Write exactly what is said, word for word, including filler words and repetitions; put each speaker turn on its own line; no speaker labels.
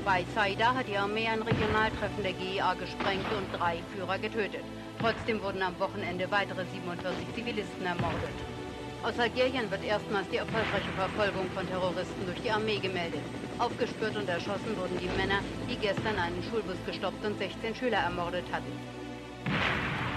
Bei Saida hat die Armee ein Regionaltreffen der G I A gesprengt und drei Führer getötet. Trotzdem wurden am Wochenende weitere siebenundvierzig Zivilisten ermordet. Aus Algerien wird erstmals die erfolgreiche Verfolgung von Terroristen durch die Armee gemeldet. Aufgespürt und erschossen wurden die Männer, die gestern einen Schulbus gestoppt und sechzehn Schüler ermordet hatten.